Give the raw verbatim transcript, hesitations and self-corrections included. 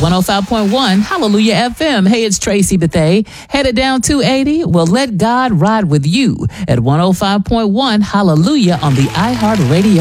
one oh five point one Hallelujah F M. Hey, it's Tracy Bethay. Headed down two eighty? Well, let God ride with you at one oh five point one Hallelujah on the iHeartRadio